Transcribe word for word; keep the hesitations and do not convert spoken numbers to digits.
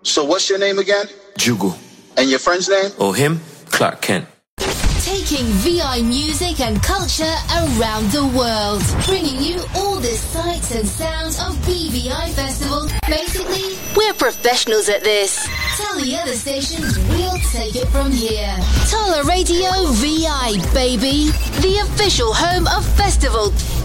So what's your name again? Jugal. And your friend's name? Or him? Clark Kent. Taking V I music and culture around the world. Bringing you all the sights and sounds of B V I Festival. Basically, we're professionals at this. Tell the other stations we'll take it from here. Tola Radio V I, baby. The official home of Festival